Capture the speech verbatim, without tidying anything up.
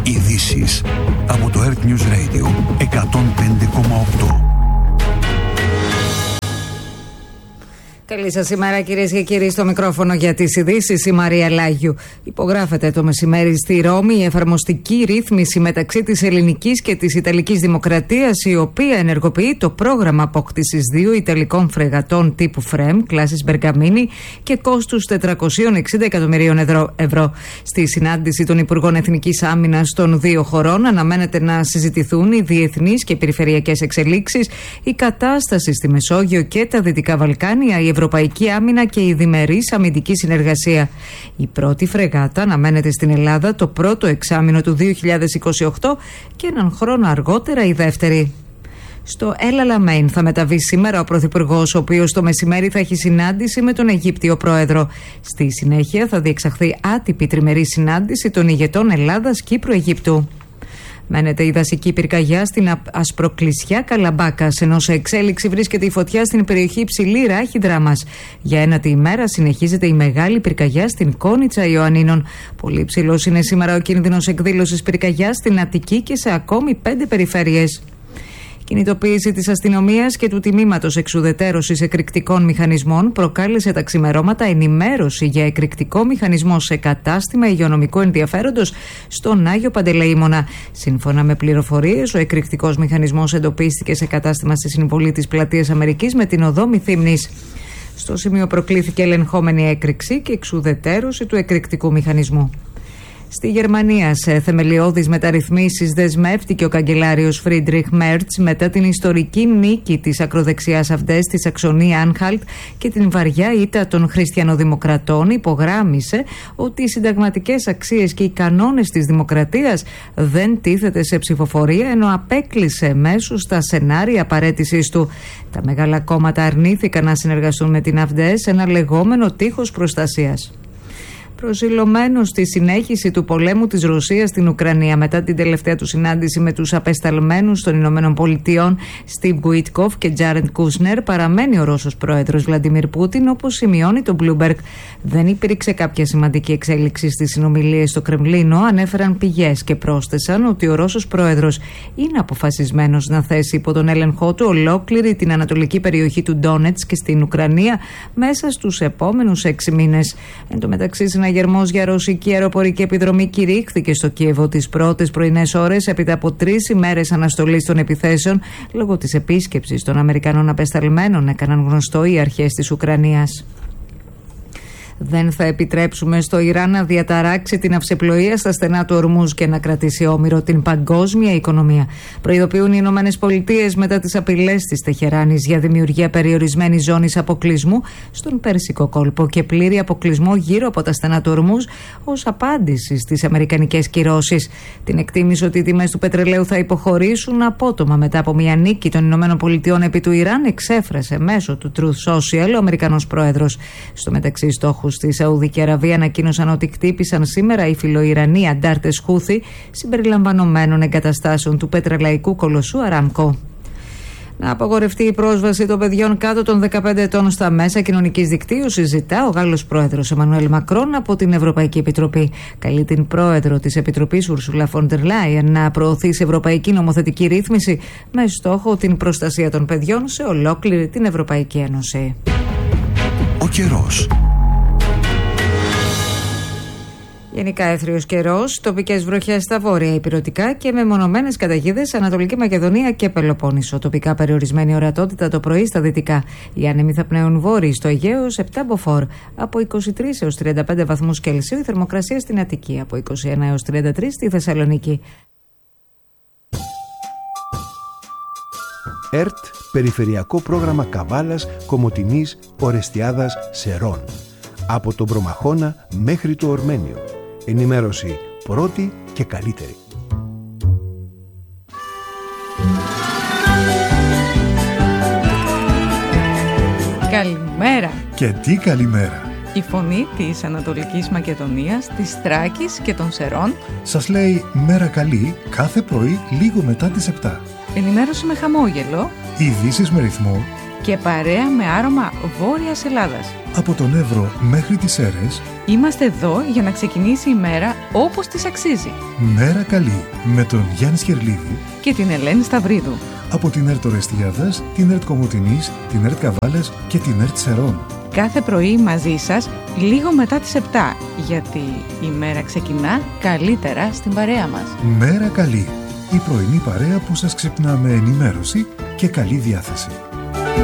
Ειδήσεις από το Earth News Radio εκατόν πέντε κόμμα οκτώ. Καλή σας ημέρα, κυρίες και κύριοι, στο μικρόφωνο για τις ειδήσεις η Μαρία Λάγιου. Υπογράφεται το μεσημέρι στη Ρώμη η εφαρμοστική ρύθμιση μεταξύ της ελληνικής και της ιταλικής δημοκρατίας, η οποία ενεργοποιεί το πρόγραμμα απόκτησης δύο ιταλικών φρεγατών τύπου Φρέμ, κλάσης Μπεργαμίνη και κόστους τετρακόσια εξήντα εκατομμυρίων ευρώ. Στη συνάντηση των Υπουργών Εθνικής Άμυνας των δύο χωρών αναμένεται να συζητηθούν οι διεθνείς και περιφερειακές εξελίξεις, η κατάσταση στη Μεσόγειο και τα Δυτικά Βαλκάνια, η Ευρωπαϊκή Άμυνα και η διμερής αμυντική συνεργασία. Η πρώτη φρεγάτα αναμένεται στην Ελλάδα το πρώτο εξάμηνο του δύο χιλιάδες είκοσι οκτώ και έναν χρόνο αργότερα η δεύτερη. Στο El Alamein θα μεταβεί σήμερα ο Πρωθυπουργός, ο οποίος το μεσημέρι θα έχει συνάντηση με τον Αιγύπτιο Πρόεδρο. Στη συνέχεια θα διεξαχθεί άτυπη τριμερή συνάντηση των ηγετών Ελλάδας, Κύπρου, Αιγύπτου. Μένεται η δασική πυρκαγιά στην Ασπροκλησιά Καλαμπάκας, ενώ σε εξέλιξη βρίσκεται η φωτιά στην περιοχή Υψηλή Ράχη Δράμας. Για ένατη ημέρα συνεχίζεται η μεγάλη πυρκαγιά στην Κόνιτσα Ιωαννίνων. Πολύ ψηλός είναι σήμερα ο κίνδυνος εκδήλωσης πυρκαγιάς στην Αττική και σε ακόμη πέντε περιφέρειες. Κινητοποίηση της αστυνομίας και του τμήματος εξουδετέρωσης εκρηκτικών μηχανισμών προκάλεσε τα ξημερώματα ενημέρωση για εκρηκτικό μηχανισμό σε κατάστημα υγειονομικού ενδιαφέροντος στον Άγιο Παντελεήμονα. Σύμφωνα με πληροφορίες, ο εκρηκτικός μηχανισμός εντοπίστηκε σε κατάστημα στη συμβολή της Πλατείας Αμερικής με την οδό Μυθύμνης. Στο σημείο προκλήθηκε ελεγχόμενη έκρηξη και εξουδετέρωση του εκρηκτικού μηχανισμού. Στη Γερμανία, σε θεμελιώδεις μεταρρυθμίσεις, δεσμεύτηκε ο καγκελάριος Φρίντριχ Μέρτς μετά την ιστορική νίκη της ακροδεξιάς AfD στη Σαξονία Άνχαλτ και την βαριά ήττα των χριστιανοδημοκρατών. Υπογράμμισε ότι οι συνταγματικές αξίες και οι κανόνες της δημοκρατίας δεν τίθεται σε ψηφοφορία, ενώ απέκλεισε μέσω στα σενάρια παραίτησης του. Τα μεγάλα κόμματα αρνήθηκαν να συνεργαστούν με την AfD σε ένα λεγόμενο τείχος προστασίας. Προσιλωμένος στη συνέχιση του πολέμου της Ρωσίας στην Ουκρανία μετά την τελευταία του συνάντηση με τους απεσταλμένους των Ηνωμένων Πολιτειών Στιβ Γκουίτκοφ και Τζάρεντ Κούσνερ, παραμένει ο Ρώσος πρόεδρος Βλαντιμίρ Πούτιν, όπως σημειώνει το Bloomberg. Δεν υπήρξε κάποια σημαντική εξέλιξη στις συνομιλίες στο Κρεμλίνο, ανέφεραν πηγές και πρόσθεσαν ότι ο Ρώσος πρόεδρος είναι αποφασισμένος να θέσει υπό τον έλεγχό του ολόκληρη την ανατολική περιοχή του Ντόνετσκ και στην Ουκρανία μέσα στους επόμενους έξι μήνες. Εν τω μεταξύ, συναγερμός για ρωσική αεροπορική επιδρομή κηρύχθηκε στο Κίεβο τις πρώτες πρωινές ώρες έπειτα από τρεις ημέρες αναστολής των επιθέσεων λόγω της επίσκεψης των Αμερικανών απεσταλμένων, έκαναν γνωστό οι αρχές της Ουκρανίας. Δεν θα επιτρέψουμε στο Ιράν να διαταράξει την αυσεπλοεία στα στενά του Ορμούζ και να κρατήσει όμηρο την παγκόσμια οικονομία. Προειδοποιούν οι Ηνωμένες Πολιτείες μετά τις απειλές της Τεχεράνης για δημιουργία περιορισμένης ζώνης αποκλεισμού στον Πέρσικο κόλπο και πλήρη αποκλεισμό γύρω από τα στενά του Ορμούζ ως απάντηση στις αμερικανικές κυρώσεις. Την εκτίμηση ότι οι τιμές του πετρελαίου θα υποχωρήσουν απότομα μετά από μια νίκη των Ηνωμένων Πολιτειών επί του Ιράν εξέφρασε μέσω του Truth Social ο Αμερικανός πρόεδρος. Στο μεταξύ, στόχους στη Σαουδική Αραβία ανακοίνωσαν ότι χτύπησαν σήμερα οι φιλοϊρανοί αντάρτες Χούθη συμπεριλαμβανομένων εγκαταστάσεων του πετρελαϊκού κολοσσού Αράμκο. Να απαγορευτεί η πρόσβαση των παιδιών κάτω των δεκαπέντε ετών στα μέσα κοινωνικής δικτύωσης, ζητά ο Γάλλος πρόεδρος Εμμανουέλ Μακρόν από την Ευρωπαϊκή Επιτροπή. Καλεί την πρόεδρο της Επιτροπής Ουρσούλα φον ντερ Λάιεν να προωθήσει ευρωπαϊκή νομοθετική ρύθμιση με στόχο την προστασία των παιδιών σε ολόκληρη την Ευρωπαϊκή Ένωση. Ο καιρός. Γενικά έθριος καιρός, τοπικές βροχές στα βόρεια υπηρετικά και μεμονωμένες καταιγίδες Ανατολική Μακεδονία και Πελοπόννησο. Τοπικά περιορισμένη ορατότητα το πρωί στα δυτικά. Οι άνεμοι θα πνέουν βόρειοι στο Αιγαίο σε επτά μποφόρ. Από είκοσι τρεις έως τριάντα πέντε βαθμούς Κελσίου η θερμοκρασία στην Αττική. Από είκοσι ένα έως τριάντα τρία στη Θεσσαλονίκη. ΕΡΤ, Περιφερειακό Πρόγραμμα Καβάλας, Κομοτηνής, Ορεστιάδας, Σερών. Από τον Προμαχώνα μέχρι το Ορμένιο. Ενημέρωση πρώτη και καλύτερη. Καλημέρα. Και τι καλημέρα. Η φωνή της Ανατολικής Μακεδονίας, της Θράκης και των Σερών σας λέει μέρα καλή κάθε πρωί λίγο μετά τις επτά. Ενημέρωση με χαμόγελο, ειδήσεις με ρυθμό και παρέα με άρωμα Βόρειας Ελλάδας. Από τον Εύρο μέχρι τις Σέρρες είμαστε εδώ για να ξεκινήσει η μέρα όπως της αξίζει. Μέρα καλή με τον Γιάννη Σκερλίδη Και την Ελένη Σταυρίδου. από την ΕΡΤ Ορεστιάδας, την ΕΡΤ Κομοτηνής, την ΕΡΤ Καβάλας και την ΕΡΤ Σερών. Κάθε πρωί μαζί σας, λίγο μετά τις επτά, γιατί η μέρα ξεκινά καλύτερα στην παρέα μας. Μέρα καλή, η πρωινή παρέα που σας ξυπνά με ενημέρωση και καλή διάθεση.